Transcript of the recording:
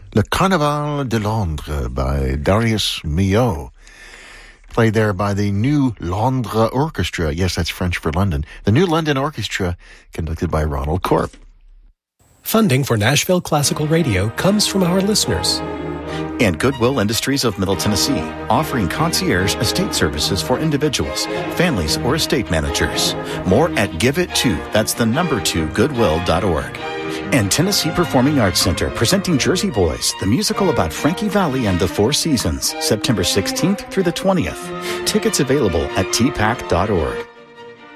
Le Carnaval de Londres by Darius Milhaud. Played there by the New Londres Orchestra. Yes, that's French for London. The New London Orchestra, conducted by Ronald Corp. Funding for Nashville Classical Radio comes from our listeners. And Goodwill Industries of Middle Tennessee, offering concierge estate services for individuals, families, or estate managers. More at Give It To, that's the number 2, goodwill.org. And Tennessee Performing Arts Center, presenting Jersey Boys, the musical about Frankie Valli and the Four Seasons, September 16th through the 20th. Tickets available at tpac.org.